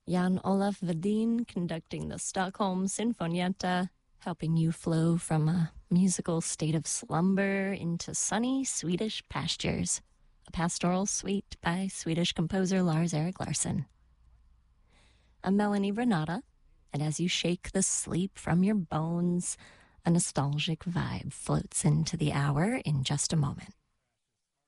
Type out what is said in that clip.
Jan Olaf Vedin conducting the Stockholm Sinfonietta, helping you flow from a musical state of slumber into sunny Swedish pastures. A pastoral suite by Swedish composer Lars-Erik Larsson. I'm Melanie Renata, and as you shake the sleep from your bones, a nostalgic vibe floats into the hour in just a moment.